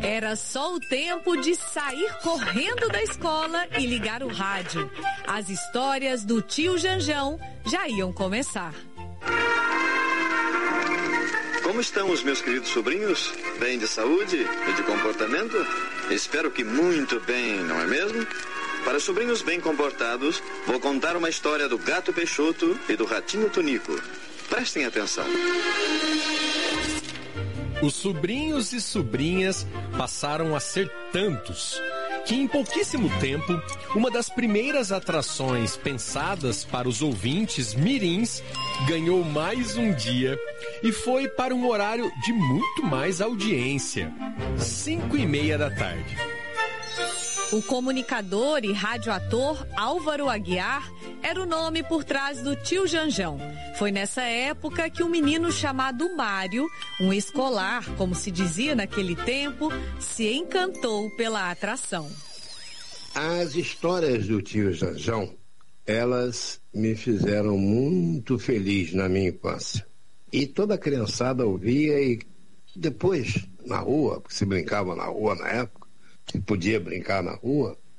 Era só o tempo de sair correndo da escola e ligar o rádio. As histórias do tio Janjão já iam começar. Como estão os meus queridos sobrinhos? Bem de saúde e de comportamento? Espero que muito bem, não é mesmo? Para os sobrinhos bem comportados, vou contar uma história do Gato Peixoto e do Ratinho Tunico. Prestem atenção. Os sobrinhos e sobrinhas passaram a ser tantos que em pouquíssimo tempo, uma das primeiras atrações pensadas para os ouvintes mirins ganhou mais um dia e foi para um horário de muito mais audiência, 5:30 da tarde. O comunicador e radioator Álvaro Aguiar era o nome por trás do tio Janjão. Foi nessa época que um menino chamado Mário, um escolar, como se dizia naquele tempo, se encantou pela atração. As histórias do tio Janjão, elas me fizeram muito feliz na minha infância. E toda a criançada ouvia e depois, na rua, porque se brincava na rua na época, se podia brincar na rua,